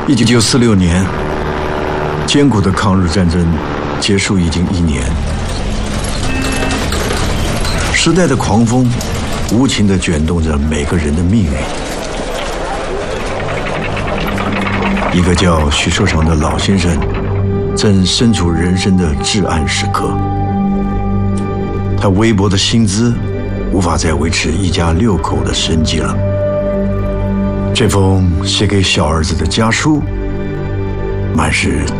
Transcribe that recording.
1946年，艰苦的抗日战争结束已经1年，时代的狂风无情地卷动着每个人的命运。一个叫许寿裳的老先生正身处人生的至暗时刻，他微薄的薪资无法再维持一家6口的生计了。这封写给小儿子的家书，满是